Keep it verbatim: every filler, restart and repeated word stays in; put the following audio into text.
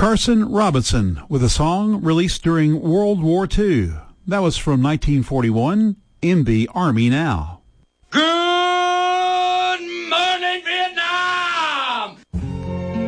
Carson Robinson with a song released during World War Two. That was from nineteen forty-one, In the Army Now. Good.